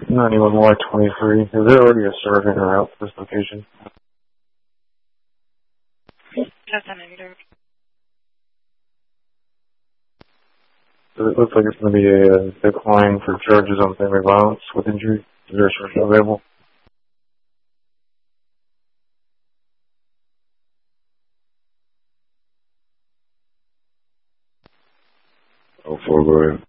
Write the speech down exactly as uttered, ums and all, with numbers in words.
ninety-one Y twenty-three. Is there already a sergeant or out for this location? That's a negative. So it looks like it's going to be a uh, decline for charges on family violence with injury. Is there a sergeant available? Oh, four, go ahead.